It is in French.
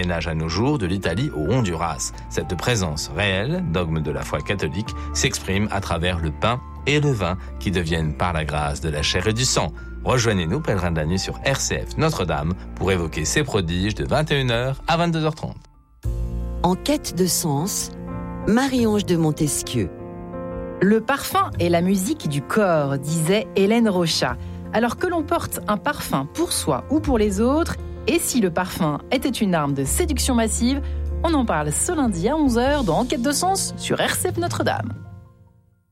Moyen-Âge à nos jours, de l'Italie au Honduras. Cette présence réelle, dogme de la foi catholique, s'exprime à travers le pain et le vin qui deviennent par la grâce de la chair et du sang. Rejoignez-nous, pèlerins de la nuit, sur RCF Notre-Dame pour évoquer ces prodiges de 21h à 22h30. En quête de sens, Marie-Ange de Montesquieu. Le parfum est la musique du corps, disait Hélène Rochat. Alors que l'on porte un parfum pour soi ou pour les autres, et si le parfum était une arme de séduction massive, on en parle ce lundi à 11h dans Enquête de sens sur RCF Notre-Dame.